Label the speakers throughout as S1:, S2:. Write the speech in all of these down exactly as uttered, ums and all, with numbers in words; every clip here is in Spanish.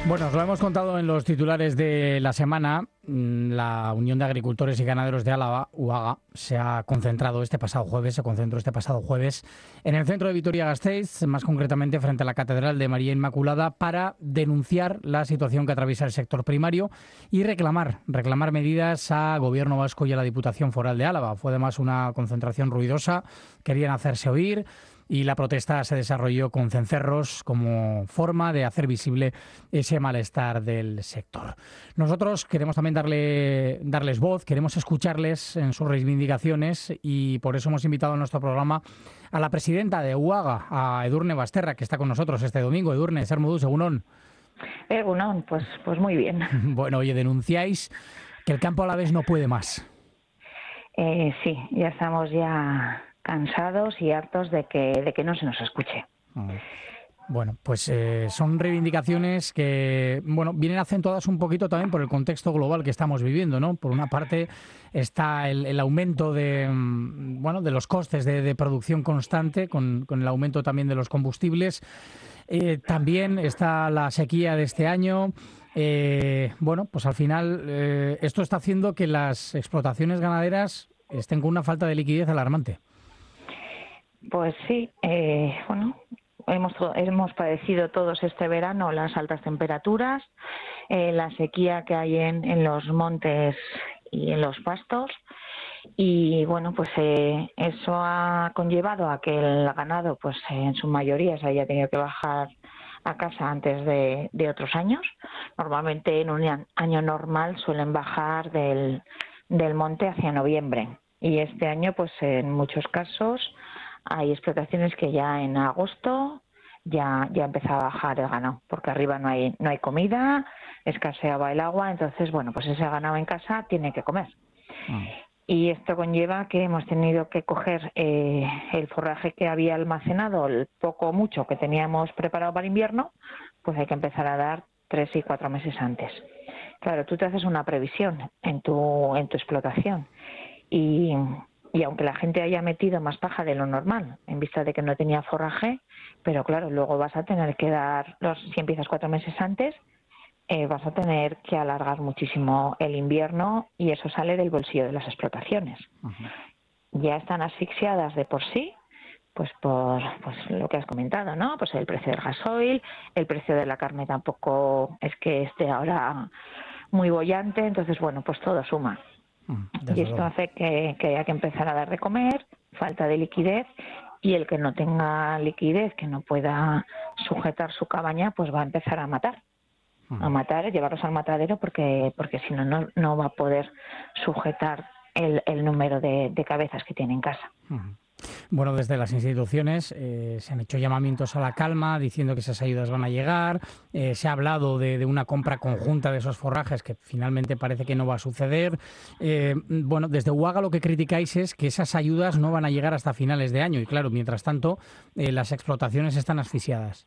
S1: Bueno, os lo hemos contado en los titulares de la semana. La Unión de Agricultores y Ganaderos de Álava, UAGA, se ha concentrado este pasado jueves, se concentró este pasado jueves en el centro de Vitoria-Gasteiz, más concretamente frente a la Catedral de María Inmaculada, para denunciar la situación que atraviesa el sector primario y reclamar, reclamar medidas al Gobierno vasco y a la Diputación Foral de Álava. Fue además una concentración ruidosa, querían hacerse oír, y la protesta se desarrolló con cencerros como forma de hacer visible ese malestar del sector. Nosotros queremos también darle, darles voz, queremos escucharles en sus reivindicaciones, y por eso hemos invitado a nuestro programa a la presidenta de UAGA, a Edurne Basterra, que está con nosotros este domingo. Edurne, ser modus, egunon.
S2: Egunon, pues, pues muy bien.
S1: Bueno, oye, denunciáis que el campo alavés no puede más.
S2: Eh, sí, ya estamos ya cansados y hartos de que, de que no se nos escuche.
S1: Bueno, pues eh, son reivindicaciones que, bueno, vienen acentuadas un poquito también por el contexto global que estamos viviendo, ¿no? Por una parte está el, el aumento de, bueno, de los costes de, de producción constante, con, con el aumento también de los combustibles. Eh, también está la sequía de este año. Eh, bueno, pues al final eh, esto está haciendo que las explotaciones ganaderas estén con una falta de liquidez alarmante.
S2: Pues sí, eh, bueno, hemos, hemos padecido todos este verano las altas temperaturas, eh, la sequía que hay en, en los montes y en los pastos, y bueno, pues eh, eso ha conllevado a que el ganado, pues eh, en su mayoría se haya tenido que bajar a casa antes de, de otros años. Normalmente en un año normal suelen bajar del, del monte hacia noviembre, y este año pues en muchos casos hay explotaciones que ya en agosto ya ya empezaba a bajar el ganado, porque arriba no hay no hay comida, escaseaba el agua, entonces bueno, pues ese ganado en casa tiene que comer. Mm. Y esto conlleva que hemos tenido que coger eh, el forraje que había almacenado, el poco o mucho que teníamos preparado para invierno, pues hay que empezar a dar tres y cuatro meses antes. Claro, tú te haces una previsión en tu en tu explotación, y Y aunque la gente haya metido más paja de lo normal, en vista de que no tenía forraje, pero claro, luego vas a tener que dar, los, si empiezas cuatro meses antes, eh, vas a tener que alargar muchísimo el invierno, y eso sale del bolsillo de las explotaciones. Uh-huh. Ya están asfixiadas de por sí, pues por pues lo que has comentado, ¿no? Pues el precio del gasoil, el precio de la carne tampoco es que esté ahora muy boyante, entonces bueno, pues todo suma. Y esto hace que, que haya que empezar a dar de comer, falta de liquidez, y el que no tenga liquidez, que no pueda sujetar su cabaña, pues va a empezar a matar. A matar, llevarlos al matadero, porque porque si no, no, no va a poder sujetar el, el número de, de cabezas que tiene en casa.
S1: Bueno, desde las instituciones eh, se han hecho llamamientos a la calma, diciendo que esas ayudas van a llegar. Eh, se ha hablado de, de una compra conjunta de esos forrajes, que finalmente parece que no va a suceder. Eh, bueno, desde UAGA lo que criticáis es que esas ayudas no van a llegar hasta finales de año. Y claro, mientras tanto, eh, las explotaciones están asfixiadas.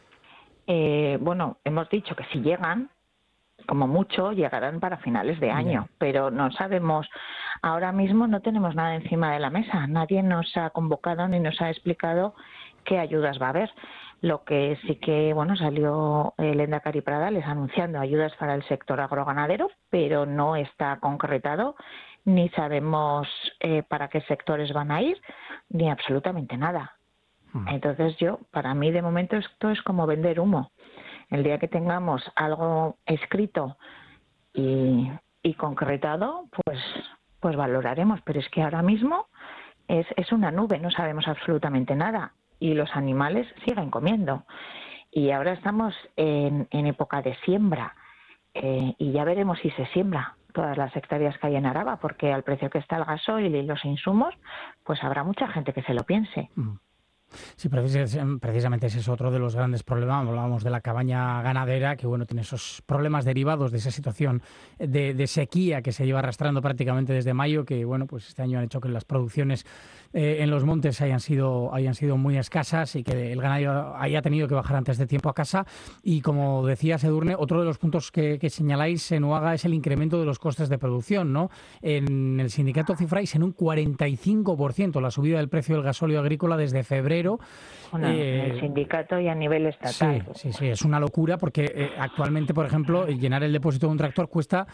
S2: Eh, bueno, hemos dicho que si llegan, como mucho, llegarán para finales de año, yeah. Pero no sabemos, ahora mismo no tenemos nada encima de la mesa, nadie nos ha convocado ni nos ha explicado qué ayudas va a haber. Lo que sí que, bueno, salió el Lehendakari Pradales anunciando ayudas para el sector agroganadero, pero no está concretado, ni sabemos eh, para qué sectores van a ir, ni absolutamente nada. Hmm. Entonces yo, para mí de momento esto es como vender humo. El día que tengamos algo escrito y, y concretado, pues pues valoraremos. Pero es que ahora mismo es, es una nube, no sabemos absolutamente nada. Y los animales siguen comiendo. Y ahora estamos en, en época de siembra. Eh, y ya veremos si se siembra todas las hectáreas que hay en Araba, porque al precio que está el gasoil y los insumos, pues habrá mucha gente que se lo piense. Mm.
S1: Sí, precisamente ese es otro de los grandes problemas. Hablábamos de la cabaña ganadera, que bueno, tiene esos problemas derivados de esa situación de, de sequía que se lleva arrastrando prácticamente desde mayo, que bueno, pues este año han hecho que las producciones eh, en los montes hayan sido, hayan sido muy escasas y que el ganado haya tenido que bajar antes de tiempo a casa. Y como decías, Edurne, otro de los puntos que, que señaláis en UAGA es el incremento de los costes de producción, ¿no? En el sindicato cifráis en un cuarenta y cinco por ciento la subida del precio del gasóleo agrícola desde febrero.
S2: Bueno, eh, en el sindicato y a nivel estatal.
S1: Sí, sí, sí, es una locura porque eh, actualmente, por ejemplo, llenar el depósito de un tractor cuesta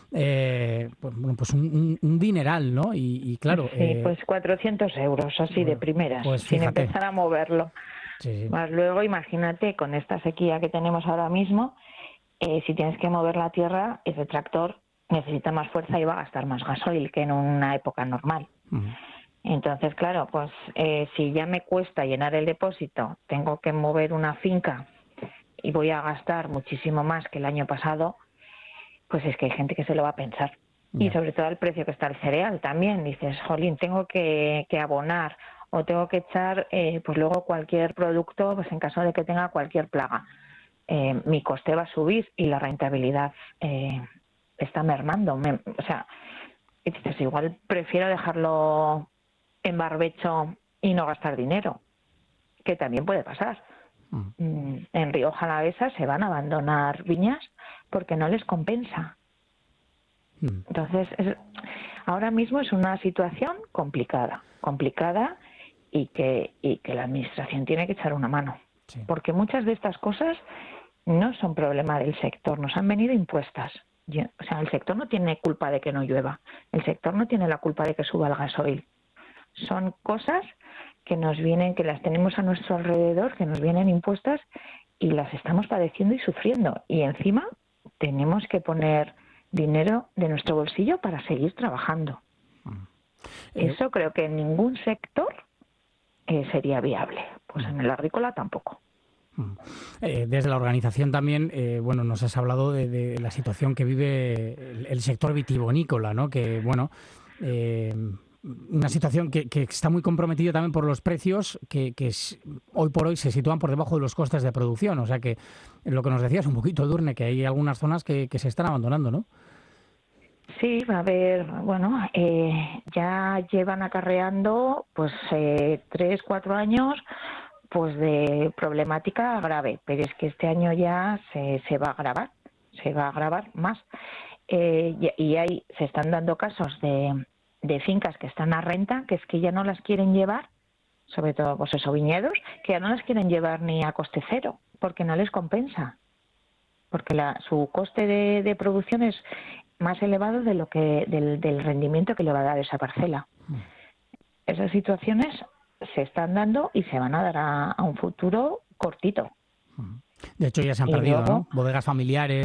S1: eh, pues, bueno, pues un, un, un dineral, ¿no? Y, y claro...
S2: Sí,
S1: eh,
S2: pues cuatrocientos euros, así bueno, de primeras,
S1: pues
S2: sin empezar a moverlo.
S1: Sí, sí.
S2: Más luego, imagínate, con esta sequía que tenemos ahora mismo, eh, si tienes que mover la tierra, ese tractor necesita más fuerza y va a gastar más gasoil que en una época normal. Uh-huh. Entonces, claro, pues eh, si ya me cuesta llenar el depósito, tengo que mover una finca y voy a gastar muchísimo más que el año pasado, pues es que hay gente que se lo va a pensar. Yeah. Y sobre todo el precio que está el cereal también. Dices, jolín, tengo que, que abonar o tengo que echar eh, pues luego cualquier producto, pues en caso de que tenga cualquier plaga. Eh, mi coste va a subir y la rentabilidad eh, está mermando. Me, o sea, dices, igual prefiero dejarlo en barbecho y no gastar dinero, que también puede pasar. Mm. En Rioja Alavesa se van a abandonar viñas porque no les compensa. Mm. Entonces, es, ahora mismo es una situación complicada, complicada y que, y que la administración tiene que echar una mano. Sí. Porque muchas de estas cosas no son problema del sector, nos han venido impuestas. O sea, el sector no tiene culpa de que no llueva, el sector no tiene la culpa de que suba el gasoil. Son cosas que nos vienen, que las tenemos a nuestro alrededor, que nos vienen impuestas y las estamos padeciendo y sufriendo. Y encima tenemos que poner dinero de nuestro bolsillo para seguir trabajando. Eh, Eso creo que en ningún sector eh, sería viable. Pues en el agrícola tampoco.
S1: Eh, desde la organización también, eh, bueno, nos has hablado de, de la situación que vive el, el sector vitivinícola, ¿no? Que, bueno... Eh, una situación que, que está muy comprometida también por los precios que, que hoy por hoy se sitúan por debajo de los costes de producción. O sea que lo que nos decías un poquito, Edurne, que hay algunas zonas que, que se están abandonando, ¿no?
S2: Sí, va a haber, bueno, eh, ya llevan acarreando pues eh, tres, cuatro años pues de problemática grave, pero es que este año ya se, se va a agravar, se va a agravar más. Eh, y, y ahí se están dando casos de... de fincas que están a renta, que es que ya no las quieren llevar, sobre todo pues esos viñedos, que ya no las quieren llevar ni a coste cero, porque no les compensa, porque la, su coste de, de producción es más elevado de lo que del, del rendimiento que le va a dar esa parcela. Esas situaciones se están dando y se van a dar a, a un futuro cortito.
S1: De hecho ya se han
S2: y
S1: perdido,
S2: luego,
S1: ¿no? Bodegas familiares.